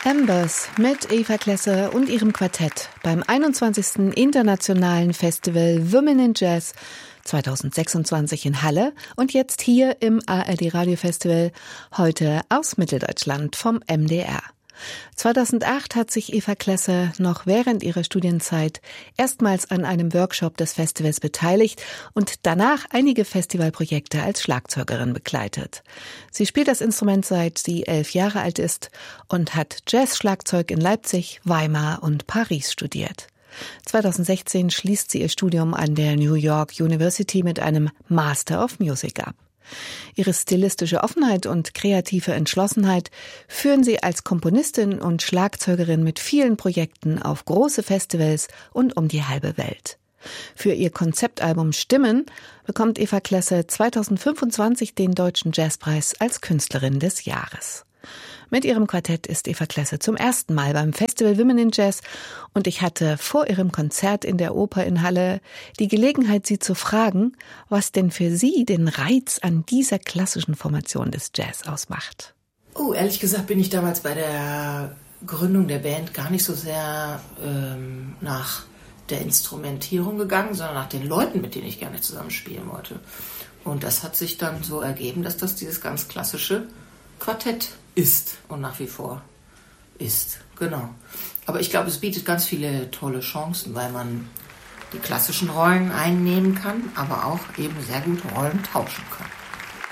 Embers mit Eva Klesse und ihrem Quartett beim 21. Internationalen Festival Women in Jazz 2026 in Halle und jetzt hier im ARD Radio Festival, heute aus Mitteldeutschland vom MDR. 2008 hat sich Eva Klesse noch während ihrer Studienzeit erstmals an einem Workshop des Festivals beteiligt und danach einige Festivalprojekte als Schlagzeugerin begleitet. Sie spielt das Instrument seit sie 11 Jahre alt ist und hat Jazz-Schlagzeug in Leipzig, Weimar und Paris studiert. 2016 schließt sie ihr Studium an der New York University mit einem Master of Music ab. Ihre stilistische Offenheit und kreative Entschlossenheit führen sie als Komponistin und Schlagzeugerin mit vielen Projekten auf große Festivals und um die halbe Welt. Für ihr Konzeptalbum Stimmen bekommt Eva Klesse 2025 den Deutschen Jazzpreis als Künstlerin des Jahres. Mit ihrem Quartett ist Eva Klesse zum ersten Mal beim Festival Women in Jazz und ich hatte vor ihrem Konzert in der Oper in Halle die Gelegenheit, sie zu fragen, was denn für sie den Reiz an dieser klassischen Formation des Jazz ausmacht. Oh, ehrlich gesagt bin ich damals bei der Gründung der Band gar nicht so sehr nach der Instrumentierung gegangen, sondern nach den Leuten, mit denen ich gerne zusammenspielen wollte. Und das hat sich dann so ergeben, dass das dieses ganz klassische Quartett ist und nach wie vor ist, genau. Aber ich glaube, es bietet ganz viele tolle Chancen, weil man die klassischen Rollen einnehmen kann, aber auch eben sehr gut Rollen tauschen kann.